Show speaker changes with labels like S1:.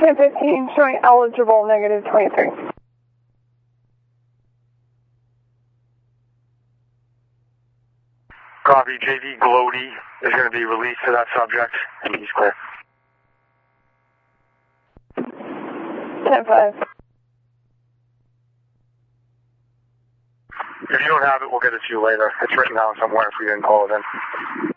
S1: 1015 showing eligible negative 23.
S2: Copy. JV Glody is going to be released to that subject, and he's clear.
S1: 10-5.
S2: If you don't have it, we'll get it to you later. It's written down somewhere if we didn't call it in.